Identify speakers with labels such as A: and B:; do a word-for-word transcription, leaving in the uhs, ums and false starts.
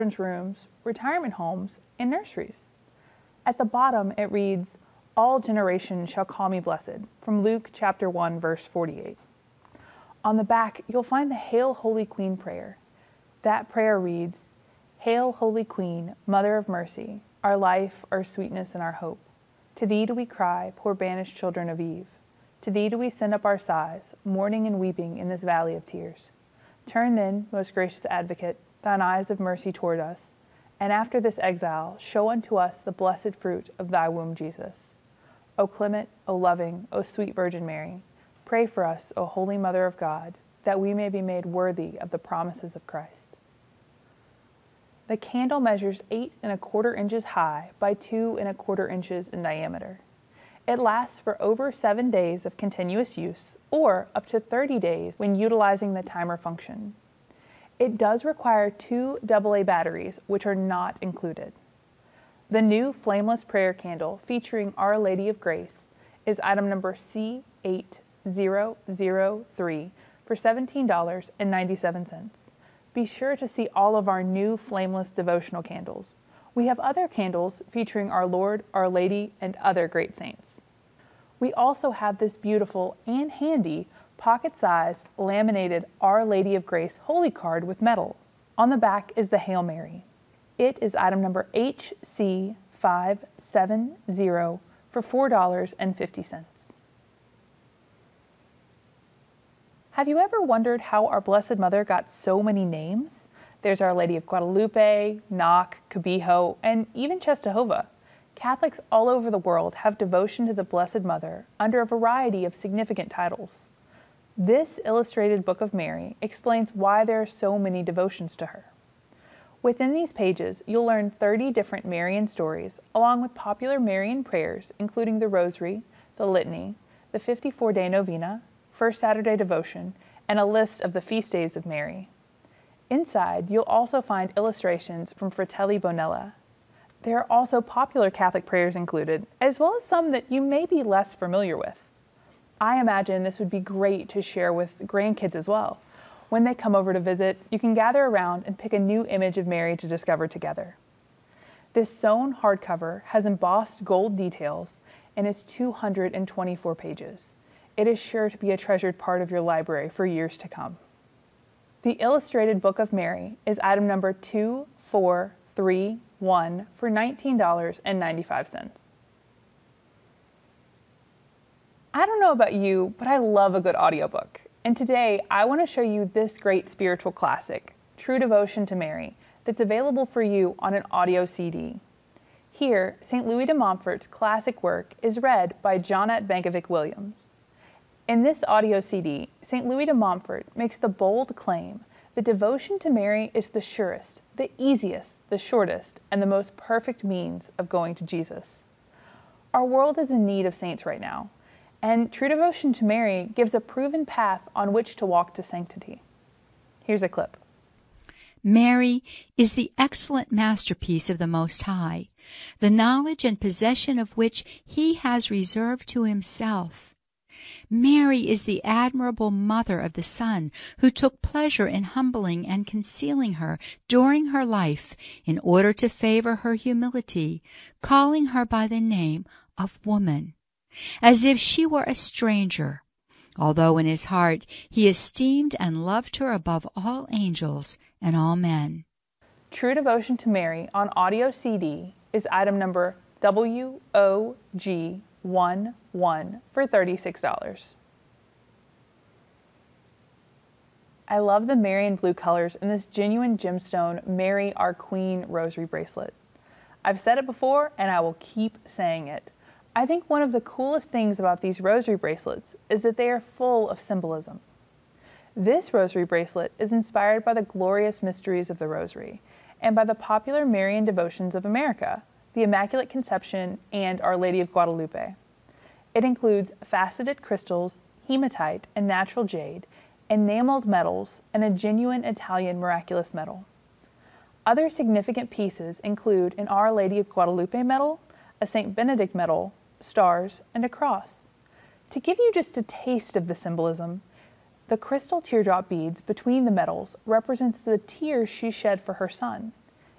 A: rooms, retirement homes, and nurseries. At the bottom, it reads, "All generations shall call me blessed," from Luke chapter one, verse forty-eight. On the back, you'll find the Hail Holy Queen prayer. That prayer reads, "Hail Holy Queen, Mother of Mercy, our life, our sweetness, and our hope. To thee do we cry, poor banished children of Eve. To thee do we send up our sighs, mourning and weeping in this valley of tears. Turn then, most gracious Advocate, thine eyes of mercy toward us, and after this exile, show unto us the blessed fruit of thy womb, Jesus. O clement, O loving, O sweet Virgin Mary, pray for us, O Holy Mother of God, that we may be made worthy of the promises of Christ." The candle measures eight and a quarter inches high by two and a quarter inches in diameter. It lasts for over seven days of continuous use, or up to thirty days when utilizing the timer function. It does require two double A batteries, which are not included. The new flameless prayer candle featuring Our Lady of Grace is item number C eight zero zero three for seventeen dollars and ninety-seven cents. Be sure to see all of our new flameless devotional candles. We have other candles featuring our Lord, Our Lady, and other great saints. We also have this beautiful and handy pocket-sized laminated Our Lady of Grace Holy Card with metal. On the back is the Hail Mary. It is item number H C five seven zero for four dollars and fifty cents. Have you ever wondered how our Blessed Mother got so many names? There's Our Lady of Guadalupe, Knock, Cabijo, and even Czestochowa. Catholics all over the world have devotion to the Blessed Mother under a variety of significant titles. This illustrated Book of Mary explains why there are so many devotions to her. Within these pages, you'll learn thirty different Marian stories, along with popular Marian prayers, including the Rosary, the Litany, the fifty-four day Novena, First Saturday Devotion, and a list of the feast days of Mary. Inside, you'll also find illustrations from Fratelli Bonella. There are also popular Catholic prayers included, as well as some that you may be less familiar with. I imagine this would be great to share with grandkids as well. When they come over to visit, you can gather around and pick a new image of Mary to discover together. This sewn hardcover has embossed gold details and is two hundred twenty-four pages. It is sure to be a treasured part of your library for years to come. The Illustrated Book of Mary is item number two four three one for nineteen dollars and ninety-five cents. I don't know about you, but I love a good audiobook. And today, I want to show you this great spiritual classic, True Devotion to Mary, that's available for you on an audio C D. Here, Saint Louis de Montfort's classic work is read by Johnette Bankovic Williams. In this audio C D, Saint Louis de Montfort makes the bold claim that devotion to Mary is the surest, the easiest, the shortest, and the most perfect means of going to Jesus. Our world is in need of saints right now, and true devotion to Mary gives a proven path on which to walk to sanctity. Here's a clip.
B: Mary is the excellent masterpiece of the Most High, the knowledge and possession of which He has reserved to Himself. Mary is the admirable mother of the Son, who took pleasure in humbling and concealing her during her life in order to favor her humility, calling her by the name of woman, as if she were a stranger, although in His heart He esteemed and loved her above all angels and all men.
A: True Devotion to Mary on audio C D is item number W O G one one for thirty-six dollars. I love the Marian blue colors in this genuine gemstone Mary Our Queen rosary bracelet. I've said it before and I will keep saying it. I think one of the coolest things about these rosary bracelets is that they are full of symbolism. This rosary bracelet is inspired by the glorious mysteries of the Rosary and by the popular Marian devotions of America, the Immaculate Conception, and Our Lady of Guadalupe. It includes faceted crystals, hematite and natural jade, enameled metals, and a genuine Italian miraculous medal. Other significant pieces include an Our Lady of Guadalupe medal, a Saint Benedict medal, stars, and a cross. To give you just a taste of the symbolism, the crystal teardrop beads between the medals represents the tears she shed for her son,